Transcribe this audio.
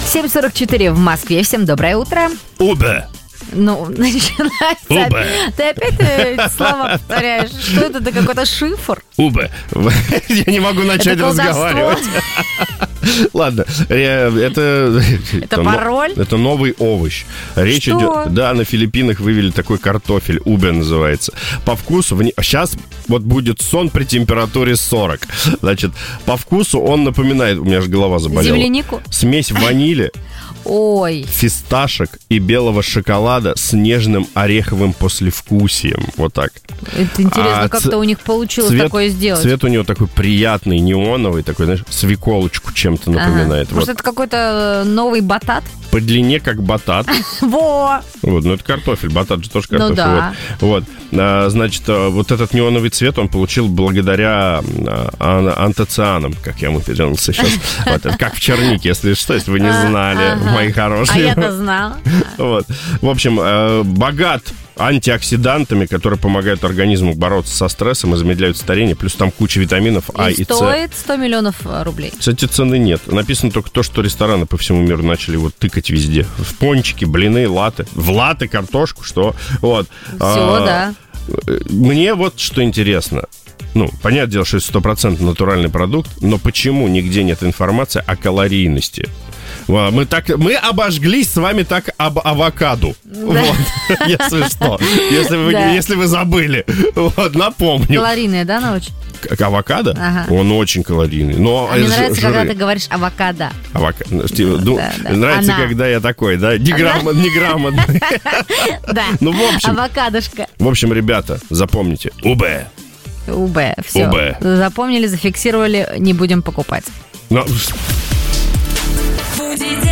7:44 в Москве. Всем доброе утро. Убе. Ну, начинается. Убе. Ты опять эти слова повторяешь. Что это? Это какой-то шифр? Убе. Я не могу начать разговаривать. Ладно, это пароль? Это новый овощ. Речь идет... Да, на Филиппинах вывели такой картофель. Убе называется. По вкусу... Сейчас вот будет сон при температуре 40. Значит, по вкусу он напоминает... У меня же голова заболела. Землянику? Смесь ванили... Ой. Фисташек и белого шоколада с нежным ореховым послевкусием. Вот так. Это интересно, как-то у них получилось такое сделать. Цвет у него такой приятный, неоновый, такой, знаешь, свеколочку чем-то напоминает. Может, это какой-то новый батат? По длине, как батат. Во! Вот, ну это картофель, батат же тоже картофель. Ну да. Вот. Значит, вот этот неоновый цвет он получил благодаря антоцианам, как я ему перевернулся сейчас. Вот, как в чернике, если что, если вы не знали, мои хорошие. А я-то знала. Вот. В общем, богат антиоксидантами, которые помогают организму бороться со стрессом и замедляют старение, плюс там куча витаминов А и С. Стоит 100 миллионов рублей. Кстати, цены нет. Написано только то, что рестораны по всему миру начали вот тыкать везде. В пончики, блины, латте. В латте картошку, что? Вот. Все, да. Мне вот что интересно. Ну, понятное дело, что это 100% натуральный продукт, но почему нигде нет информации о калорийности? Мы обожглись с вами так об авокадо. Да. Вот, если что. Если вы забыли. Вот, напомню. Калорийная, да, она очень? Как авокадо? Ага. Он очень калорийный. Но мне нравится, когда ты говоришь авокадо. Нравится, когда я такой, да? Неграмотный. Да, ну, в общем, авокадошка. В общем, ребята, запомните. Убе. Все. Убе. Запомнили, зафиксировали, не будем покупать. Будете